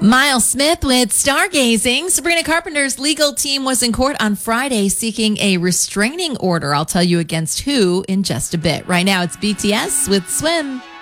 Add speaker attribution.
Speaker 1: Miles Smith with Stargazing. Sabrina Carpenter's legal team was in court on Friday seeking a restraining order. I'll tell you against who in just a bit. Right now, it's BTS with Swim.